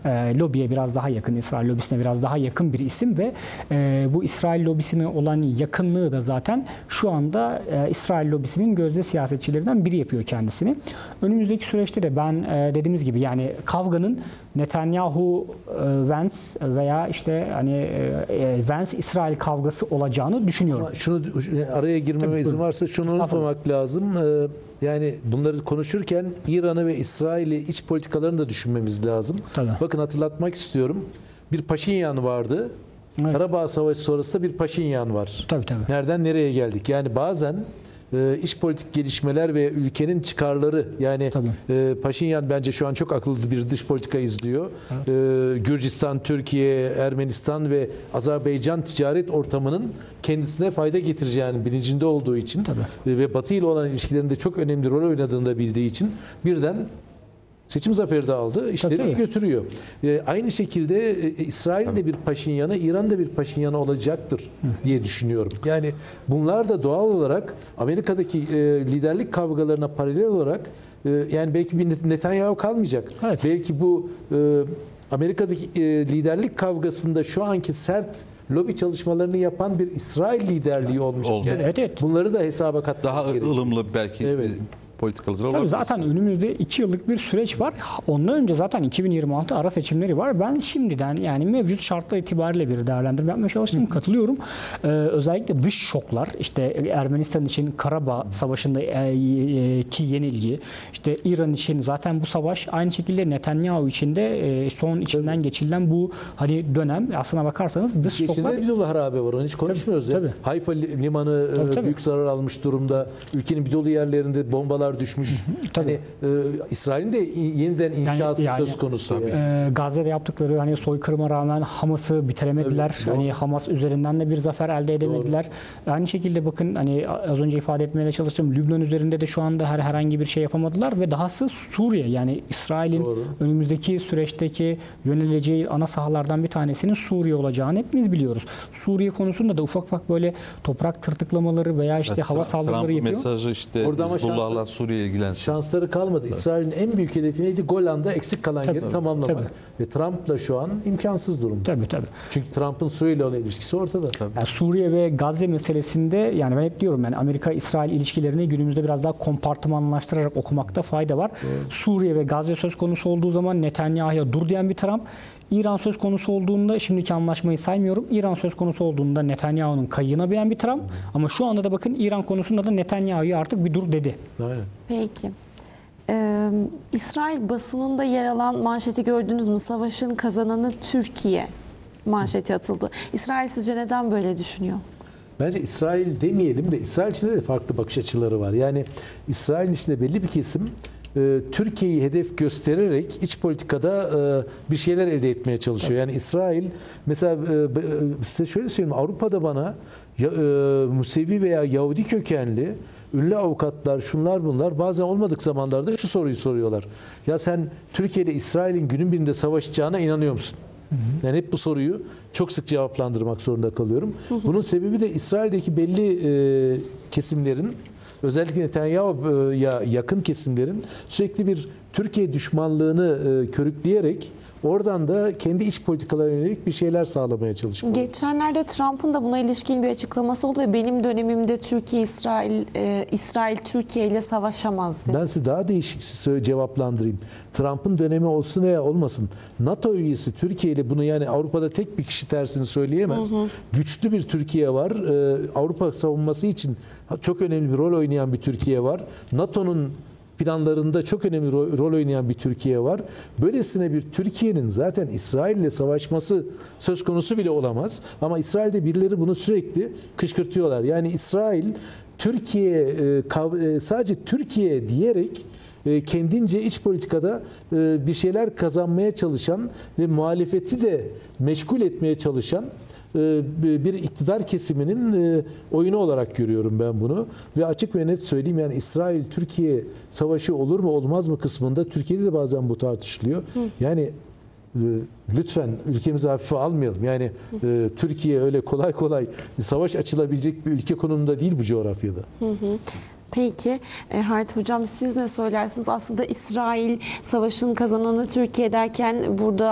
lobiye biraz daha yakın, İsrail lobisine biraz daha yakın bir isim ve bu İsrail lobisine olan yakınlığı da zaten şu anda İsrail lobisinin gözde siyasetçilerinden biri yapıyor kendisini. Önümüzdeki süreçte de ben dediğimiz gibi yani kavganın Netanyahu Vance veya işte hani Vance İsrail kavgası olacağını düşünüyorum. Ama şunu araya girmeme izin varsa şunu unutmamak lazım. Yani bunları konuşurken İran'ı ve İsrail'i iç politikalarını da düşünmemiz lazım. Tabii. Bakın hatırlatmak istiyorum. Bir Paşinyan vardı. Evet. Karabağ Savaşı sonrası da bir Paşinyan var. Tabii. Nereden nereye geldik? Yani bazen iç politik gelişmeler ve ülkenin çıkarları yani Paşinyan bence şu an çok akıllı bir dış politika izliyor. Evet. Gürcistan, Türkiye, Ermenistan ve Azerbaycan ticaret ortamının kendisine fayda getireceğinin bilincinde olduğu için ve Batı ile olan ilişkilerinde çok önemli rol oynadığını da bildiği için birden seçim zaferi de aldı, işleri götürüyor. Aynı şekilde İsrail'in de bir Paşinyanı, İran'da bir Paşinyanı olacaktır diye düşünüyorum. Yani bunlar da doğal olarak Amerika'daki liderlik kavgalarına paralel olarak yani belki bir Netanyahu kalmayacak. Evet. Belki bu Amerika'daki liderlik kavgasında şu anki sert lobi çalışmalarını yapan bir İsrail liderliği olmuş. Yani bunları da hesaba katmak daha gerekiyor. ılımlı belki politikalar olabilir. Zaten önümüzde 2 yıllık bir süreç var. Ondan önce zaten 2026 ara seçimleri var. Ben şimdiden yani mevcut şartlar itibariyle bir değerlendirme yapmaya çalıştım. Katılıyorum. Özellikle dış şoklar, işte Ermenistan için Karabağ Savaşı'ndaki yenilgi, işte İran için zaten bu savaş, aynı şekilde Netanyahu için de son içinden geçirilen bu hani dönem, aslına bakarsanız dış şoklar. Bir dolu harabe var. Onu hiç konuşmuyoruz ya. Hayfa limanı büyük zarar almış durumda. Ülkenin bir dolu yerlerinde bombalar düşmüş. Hani İsrail'in de yeniden inşası söz konusu. Gazze'de yaptıkları hani soykırıma rağmen Hamas'ı bitiremediler. Hani Hamas üzerinden de bir zafer elde edemediler. Aynı şekilde bakın hani az önce ifade etmeye çalıştım. Lübnan üzerinde de şu anda herhangi bir şey yapamadılar ve dahası Suriye, yani İsrail'in önümüzdeki süreçteki yöneleceği ana sahalardan bir tanesinin Suriye olacağını hepimiz biliyoruz. Suriye konusunda da ufak ufak böyle toprak tırtıklamaları veya işte hava saldırıları yapıyor. Mesajı işte Hizbullahlar Suriye ilgilensin. Şansları kalmadı. İsrail'in en büyük hedefi neydi? Golan'da eksik kalan yeri tamamlamak. Ve Trump'la şu an imkansız durum. Çünkü Trump'ın Suriye ile olan ilişkisi ortada. Yani Suriye ve Gazze meselesinde yani ben hep diyorum yani Amerika-İsrail ilişkilerini günümüzde biraz daha kompartımanlaştırarak okumakta fayda var. Suriye ve Gazze söz konusu olduğu zaman Netanyahu'ya dur diyen bir Trump, İran söz konusu olduğunda, şimdiki anlaşmayı saymıyorum, İran söz konusu olduğunda Netanyahu'nun kayığına beğen bir Trump. Ama şu anda da bakın İran konusunda da Netanyahu'ya artık bir dur dedi. Aynen. Peki. İsrail basınında yer alan manşeti gördünüz mü? Savaşın kazananı Türkiye manşeti atıldı. İsrail sizce neden böyle düşünüyor? Bence İsrail demeyelim de İsrail içinde de farklı bakış açıları var. Yani İsrail'in içinde belli bir kesim Türkiye'yi hedef göstererek iç politikada bir şeyler elde etmeye çalışıyor. Yani İsrail mesela size şöyle söyleyeyim, Avrupa'da bana Musevi veya Yahudi kökenli ünlü avukatlar, şunlar bunlar bazen olmadık zamanlarda şu soruyu soruyorlar. Ya sen Türkiye ile İsrail'in günün birinde savaşacağına inanıyor musun? Yani hep bu soruyu çok sık cevaplandırmak zorunda kalıyorum. Bunun sebebi de İsrail'deki belli kesimlerin, özellikle Netanyahu'ya yakın kesimlerin sürekli bir Türkiye düşmanlığını körükleyerek oradan da kendi iç politikalarına yönelik bir şeyler sağlamaya çalışmalı. Geçenlerde Trump'ın da buna ilişkin bir açıklaması oldu ve benim dönemimde İsrail Türkiye ile savaşamaz dedi. Ben size daha değişik cevaplandırayım. Trump'ın dönemi olsun veya olmasın, NATO üyesi Türkiye ile bunu, yani Avrupa'da tek bir kişi tersini söyleyemez. Güçlü bir Türkiye var. Avrupa savunması için çok önemli bir rol oynayan bir Türkiye var. NATO'nun planlarında çok önemli rol oynayan bir Türkiye var. Böylesine bir Türkiye'nin zaten İsrail ile savaşması söz konusu bile olamaz. Ama İsrail'de birileri bunu sürekli kışkırtıyorlar. Yani İsrail Türkiye sadece Türkiye diyerek kendince iç politikada bir şeyler kazanmaya çalışan ve muhalefeti de meşgul etmeye çalışan bir iktidar kesiminin oyunu olarak görüyorum ben bunu. Ve açık ve net söyleyeyim, yani İsrail-Türkiye savaşı olur mu olmaz mı kısmında Türkiye'de de bazen bu tartışılıyor. Yani lütfen ülkemizi hafife almayalım. Yani Türkiye öyle kolay kolay savaş açılabilecek bir ülke konumunda değil bu coğrafyada. Peki Halit Hocam, siz ne söylersiniz? Aslında İsrail savaşın kazananı Türkiye derken burada